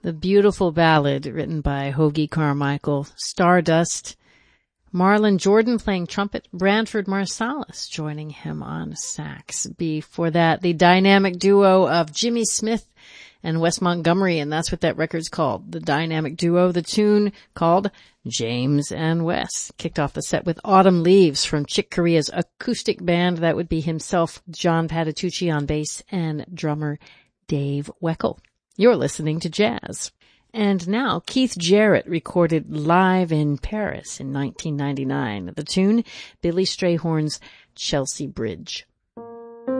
The beautiful ballad written by Hoagy Carmichael, Stardust. Marlon Jordan playing trumpet, Branford Marsalis joining him on sax. Before that, the dynamic duo of Jimmy Smith and Wes Montgomery, and that's what that record's called, the dynamic duo. The tune called James and Wes. Kicked off the set with Autumn Leaves from Chick Corea's acoustic band. That would be himself, John Patitucci on bass, and drummer Dave Weckl. You're listening to jazz. And now Keith Jarrett recorded live in Paris in 1999. The tune, Billy Strayhorn's Chelsea Bridge.